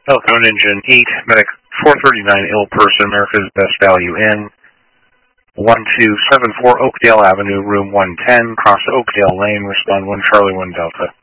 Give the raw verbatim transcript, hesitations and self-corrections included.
Telephone engine eight, medic four thirty-nine, ill person, America's Best Value Inn, one two seven four Oakdale Avenue, room one ten, cross Oakdale Lane, respond one Charlie one Delta.